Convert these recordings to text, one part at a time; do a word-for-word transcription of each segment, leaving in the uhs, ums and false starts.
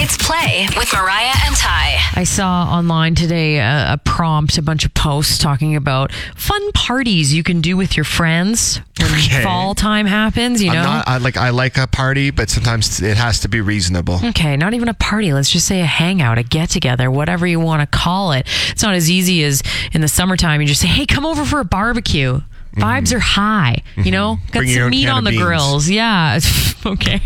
It's Play with Mariah and Ty. I saw online today a, a prompt, a bunch of posts talking about fun parties you can do with your friends when Okay. fall time happens, you know? I'm not, I like I like a party, but sometimes it has to be reasonable. Okay, not even a party. Let's just say a hangout, a get together, whatever you want to call it. It's not as easy as in the summertime. You just say, hey, come over for a barbecue. Vibes are high, you know? Got Bring your some own meat can on of the beans. grills. Yeah. Okay.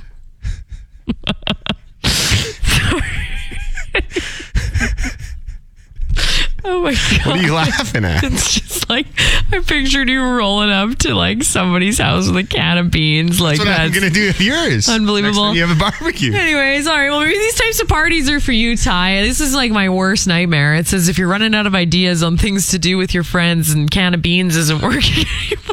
Oh my God. What are you laughing at? It's just like I pictured you rolling up to like somebody's house with a can of beans. Like That's what I'm that's going to do with yours. unbelievable. Next time you have a barbecue. Anyways, all right. Well, maybe these types of parties are for you, Ty. This is like my worst nightmare. It says if you're running out of ideas on things to do with your friends and can of beans isn't working anymore.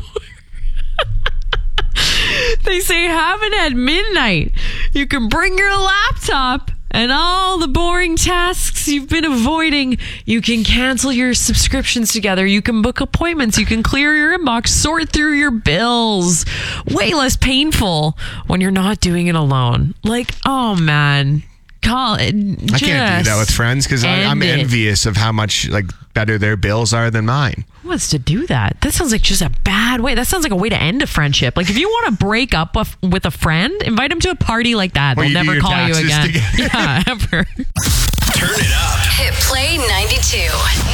They say have it at midnight. You can bring your laptop and all the boring tasks you've been avoiding. You can cancel your subscriptions together. You can book appointments. You can clear your inbox, sort through your bills. Way less painful when you're not doing it alone. Like, oh man. Call it. I can't do that with friends because I'm end it. envious of how much like better their bills are than mine. Who wants to do that? That sounds like just a bad way. That sounds like a way to end a friendship. Like if you want to break up with, with a friend, invite them to a party like that. Where They'll you do never your call you taxes again. together. Yeah, ever. Hit Play ninety-two.